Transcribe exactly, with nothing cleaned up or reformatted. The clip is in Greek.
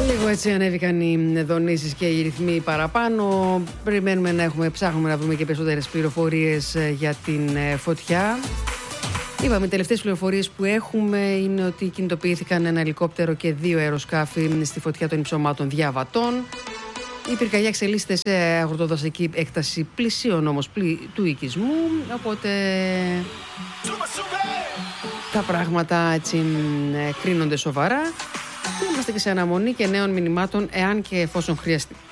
Λίγο έτσι ανέβηκαν οι δονήσεις και οι ρυθμοί παραπάνω. Περιμένουμε να έχουμε, ψάχνουμε να βρούμε και περισσότερες πληροφορίες για την φωτιά. Είπαμε, οι τελευταίες πληροφορίες που έχουμε είναι ότι κινητοποιήθηκαν ένα ελικόπτερο και δύο αεροσκάφη στη φωτιά των υψωμάτων Διαβατών. Η πυρκαγιά εξελίσσεται σε αγροτοδασική έκταση πλησίων όμως του οικισμού, οπότε τα πράγματα έτσι κρίνονται σοβαρά. Είμαστε και σε αναμονή και νέων μηνυμάτων εάν και εφόσον χρειαστεί.